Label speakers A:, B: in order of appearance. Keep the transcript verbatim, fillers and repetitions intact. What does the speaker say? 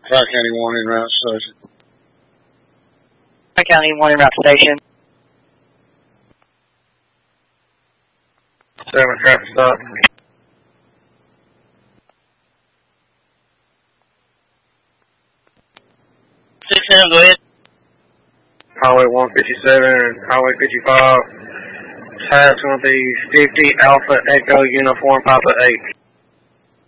A: Tri-County one in route station.
B: Tri-County one in route station.
A: Seven traffic stop.
B: Six seven, go ahead.
A: Highway one fifty-seven and Highway fifty-five. Tab's going to be fifty Alpha Echo Uniform Papa eight.